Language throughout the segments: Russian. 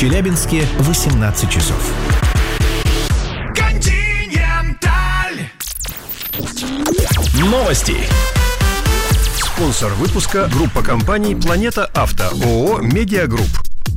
Челябинске 18 часов. Континенталь. Новости. Спонсор выпуска — группа компаний «Планета Авто», ООО «Медиагрупп».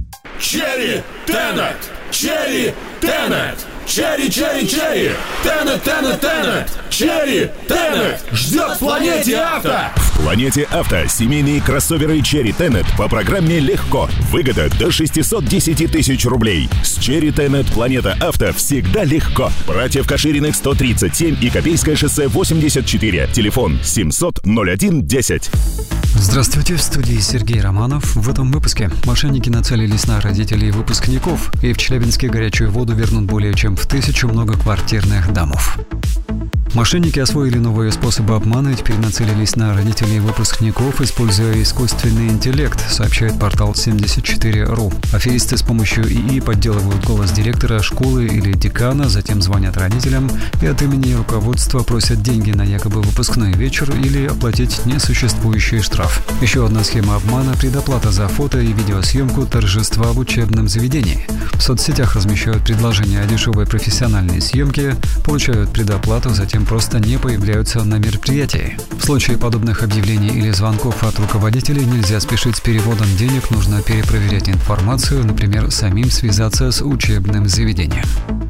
Черри Тенет! Черри Тенет! Черри, черри, черри! Тенет, Тенет, Тенет! Черри Тенет! Ждет в «Планете Авто». В «Планете Авто» семейные кроссоверы Черри Тенет по программе «Легко». Выгода до 610 тысяч рублей. С Черри Тенет «Планета Авто» всегда легко. Братьев Кашириных 137 и Копейское шоссе 84. Телефон 700-01-10. Здравствуйте, в студии Сергей Романов. В этом выпуске мошенники нацелились на родителей выпускников, и в Челябинске горячую воду вернут более чем в 1000 многоквартирных домов. Мошенники освоили новые способы обмана и теперь нацелились на родителей выпускников, используя искусственный интеллект, сообщает портал 74.ru. Аферисты с помощью ИИ подделывают голос директора школы или декана, затем звонят родителям и от имени руководства просят деньги на якобы выпускной вечер или оплатить несуществующий штраф. Еще одна схема обмана – предоплата за фото и видеосъемку торжества в учебном заведении. В соцсетях размещают предложения о дешевой профессиональной съемке, получают предоплату, затем просто не появляются на мероприятии. В случае подобных объявлений или звонков от руководителей нельзя спешить с переводом денег, нужно перепроверять информацию, например, самим связаться с учебным заведением.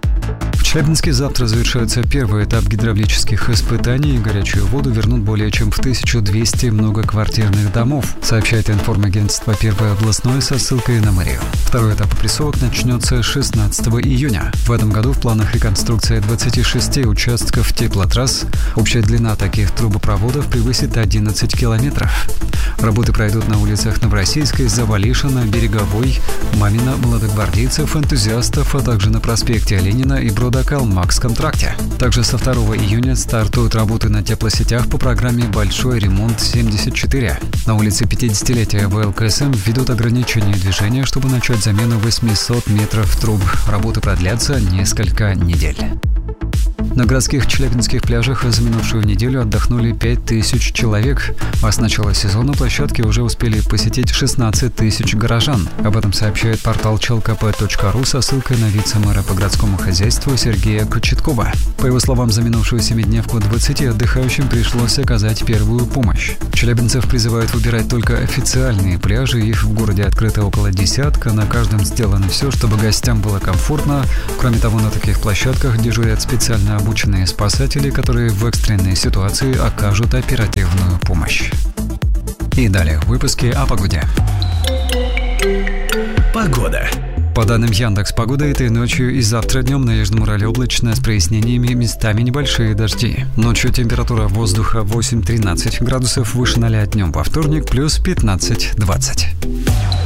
В Челябинске завтра завершается первый этап гидравлических испытаний, и горячую воду вернут более чем в 1200 многоквартирных домов, сообщает информагентство «Первое областное» со ссылкой на мэрию. Второй этап опрессовок начнется 16 июня. В этом году в планах реконструкция 26 участков теплотрасс. Общая длина таких трубопроводов превысит 11 километров. Работы пройдут на улицах Новороссийской, Завалишина, Береговой, Мамина, Молодогвардейцев, Энтузиастов, а также на проспекте Ленина и Брода-Калмакском тракте. Также со 2 июня стартуют работы на теплосетях по программе «Большой ремонт-74». На улице 50-летия ВЛКСМ введут ограничение движения, чтобы начать замену 800 метров труб. Работы продлятся несколько недель. На городских челябинских пляжах за минувшую неделю отдохнули 5000 человек, а с начала сезона площадки уже успели посетить 16 тысяч горожан. Об этом сообщает портал chlkp.ru со ссылкой на вице-мэра по городскому хозяйству Сергея Кочеткова. По его словам, за минувшую 7-дневку 20 отдыхающим пришлось оказать первую помощь. Челябинцев призывают выбирать только официальные пляжи, их в городе открыто около десятка, на каждом сделано все, чтобы гостям было комфортно. Кроме того, на таких площадках дежурят специально обученные спасатели, которые в экстренной ситуации окажут оперативную помощь. И далее в выпуске о погоде. Погода. По данным Яндекс.Погода, этой ночью и завтра днем на Южном Урале облачно с прояснениями, местами небольшие дожди. Ночью температура воздуха 8-13 градусов, выше 0 днем во вторник плюс 15-20.